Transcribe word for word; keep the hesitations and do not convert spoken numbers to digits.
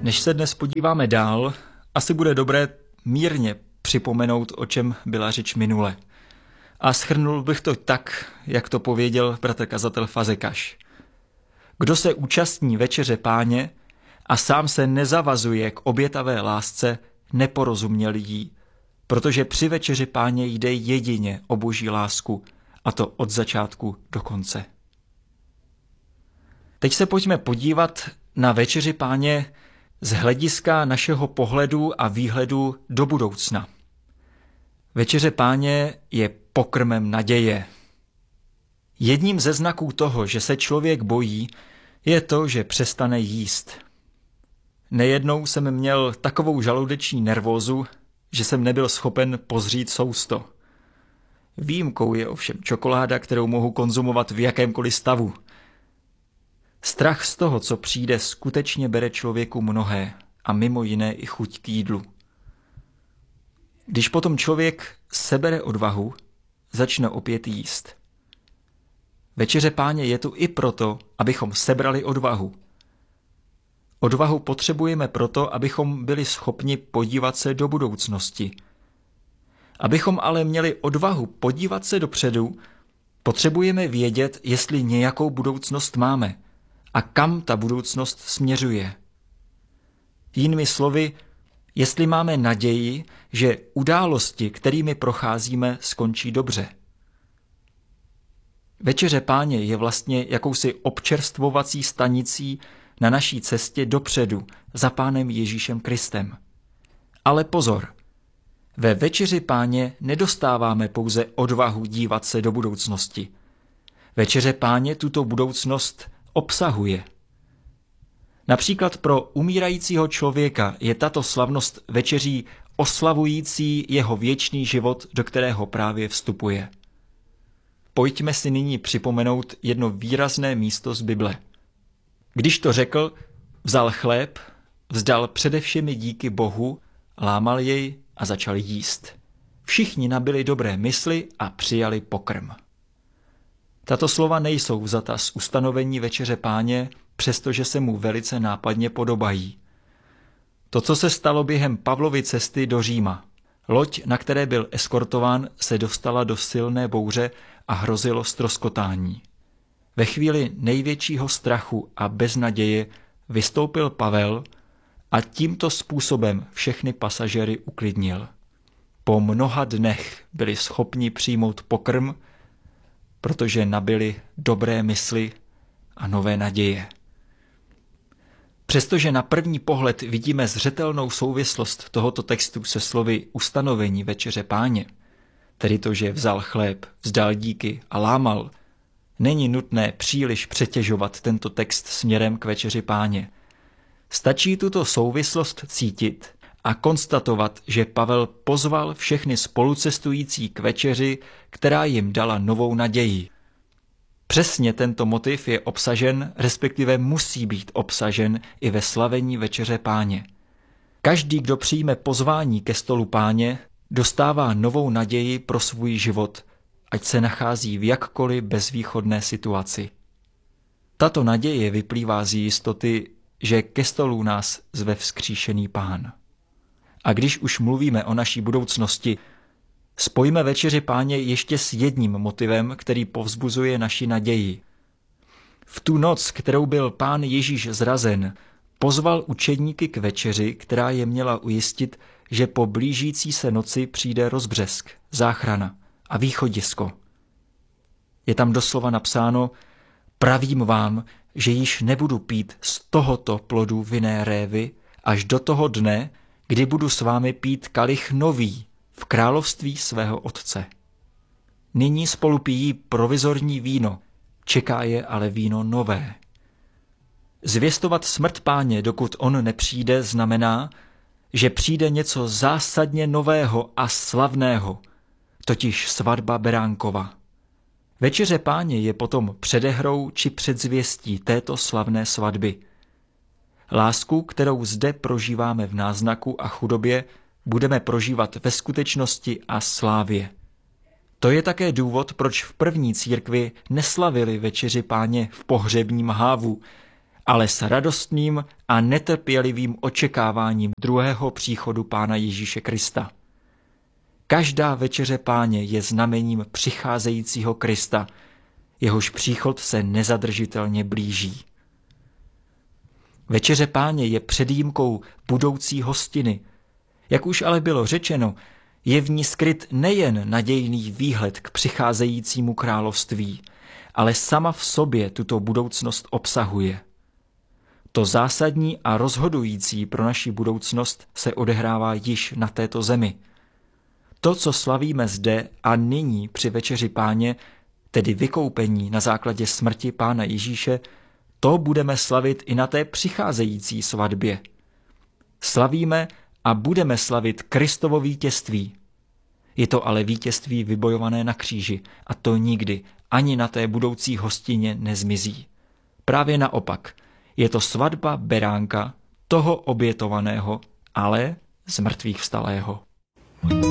Než se dnes podíváme dál, asi bude dobré mírně připomenout, o čem byla řeč minule. A shrnul bych to tak, jak to pověděl bratr kazatel Fazekaš. Kdo se účastní večeře Páně a sám se nezavazuje k obětavé lásce, neporozuměl jí, protože při večeři Páně jde jedině o boží lásku, a to od začátku do konce. Teď se pojďme podívat na večeři Páně z hlediska našeho pohledu a výhledu do budoucna. Večeře Páně je pokrmem naděje. Jedním ze znaků toho, že se člověk bojí, je to, že přestane jíst. Nejednou jsem měl takovou žaludeční nervózu, že jsem nebyl schopen pozřít sousto. Výjimkou je ovšem čokoláda, kterou mohu konzumovat v jakémkoliv stavu. Strach z toho, co přijde, skutečně bere člověku mnohé a mimo jiné i chuť k jídlu. Když potom člověk sebere odvahu, začne opět jíst. Večeře Páně je tu i proto, abychom sebrali odvahu. Odvahu potřebujeme proto, abychom byli schopni podívat se do budoucnosti. Abychom ale měli odvahu podívat se dopředu, potřebujeme vědět, jestli nějakou budoucnost máme a kam ta budoucnost směřuje. Jinými slovy, jestli máme naději, že události, kterými procházíme, skončí dobře. Večeře Páně je vlastně jakousi občerstvovací stanicí na naší cestě dopředu za Pánem Ježíšem Kristem. Ale pozor, ve večeři Páně nedostáváme pouze odvahu dívat se do budoucnosti. Večeře Páně tuto budoucnost obsahuje. Například pro umírajícího člověka je tato slavnost večeří oslavující jeho věčný život, do kterého právě vstupuje. Pojďme si nyní připomenout jedno výrazné místo z Bible. Když to řekl, vzal chléb, vzdal především díky Bohu, lámal jej a začal jíst. Všichni nabyli dobré mysli a přijali pokrm. Tato slova nejsou vzata z ustanovení večeře Páně, přestože se mu velice nápadně podobají. To, co se stalo během Pavlovy cesty do Říma. Loď, na které byl eskortován, se dostala do silné bouře a hrozilo ztroskotání. Ve chvíli největšího strachu a beznaděje vystoupil Pavel a tímto způsobem všechny pasažéry uklidnil. Po mnoha dnech byli schopni přijmout pokrm, protože nabyli dobré mysli a nové naděje. Přestože na první pohled vidíme zřetelnou souvislost tohoto textu se slovy ustanovení večeře Páně, tedy to, že vzal chléb, vzdal díky a lámal, není nutné příliš přetěžovat tento text směrem k večeři Páně. Stačí tuto souvislost cítit a konstatovat, že Pavel pozval všechny spolucestující k večeři, která jim dala novou naději. Přesně tento motiv je obsažen, respektive musí být obsažen i ve slavení večeře Páně. Každý, kdo přijme pozvání ke stolu Páně, dostává novou naději pro svůj život, ať se nachází v jakkoliv bezvýchodné situaci. Tato naděje vyplývá z jistoty, že ke stolu nás zve vzkříšený Pán. A když už mluvíme o naší budoucnosti, spojíme večeři Páně ještě s jedním motivem, který povzbuzuje naši naději. V tu noc, kterou byl Pán Ježíš zrazen, pozval učedníky k večeři, která je měla ujistit, že po blížící se noci přijde rozbřesk, záchrana a východisko. Je tam doslova napsáno: pravím vám, že již nebudu pít z tohoto plodu vinné révy až do toho dne, kdy budu s vámi pít kalich nový v království svého otce. Nyní spolu pijí provizorní víno, čeká je ale víno nové. Zvěstovat smrt Páně, dokud on nepřijde, znamená, že přijde něco zásadně nového a slavného, totiž svatba beránkova. Večeře Páně je potom předehrou či předzvěstí této slavné svatby. Lásku, kterou zde prožíváme v náznaku a chudobě, budeme prožívat ve skutečnosti a slávě. To je také důvod, proč v první církvi neslavili večeři Páně v pohřebním hávu, ale s radostným a netrpělivým očekáváním druhého příchodu Pána Ježíše Krista. Každá večeře Páně je znamením přicházejícího Krista, jehož příchod se nezadržitelně blíží. Večeře Páně je předjímkou budoucí hostiny. Jak už ale bylo řečeno, je v ní skryt nejen nadějný výhled k přicházejícímu království, ale sama v sobě tuto budoucnost obsahuje. To zásadní a rozhodující pro naši budoucnost se odehrává již na této zemi. To, co slavíme zde a nyní při večeři Páně, tedy vykoupení na základě smrti Pána Ježíše, to budeme slavit i na té přicházející svatbě. Slavíme a budeme slavit Kristovo vítězství. Je to ale vítězství vybojované na kříži a to nikdy ani na té budoucí hostině nezmizí. Právě naopak, je to svatba beránka, toho obětovaného, ale z mrtvých vstalého.